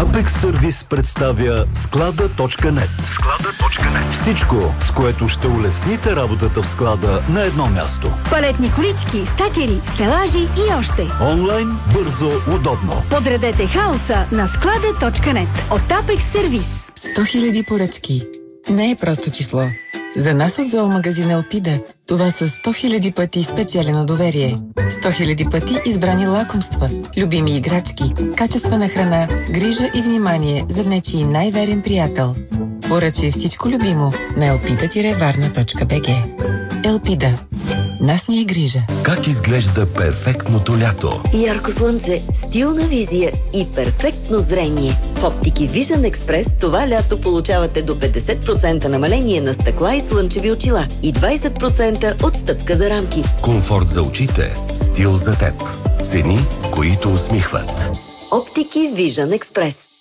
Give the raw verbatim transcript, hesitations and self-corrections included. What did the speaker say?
Апекс Сервис представя склада точка нет. склада точка нет. Всичко, с което ще улесните работата в склада на едно място. Палетни колички, стакери, стелажи и още. Онлайн, бързо, удобно. Подредете хаоса на склада точка нет от Апекс Сервис. сто хиляди поръчки. Не е просто число. За нас от зоомагазина Елпида това са сто хиляди пъти спечелено доверие. сто хиляди пъти избрани лакомства, любими играчки, качествена храна, грижа и внимание за нечий най-верен приятел. Поръчай всичко любимо на елпида варна точка бг. Елпида. Нас ни е грижа. Как изглежда перфектното лято? Ярко слънце, стилна визия и перфектно зрение. В Оптики Vision Express това лято получавате до петдесет процента намаление на стъкла и слънчеви очила и двадесет процента отстъпка за рамки. Комфорт за очите, стил за теб. Цени, които усмихват. Оптики Vision Express.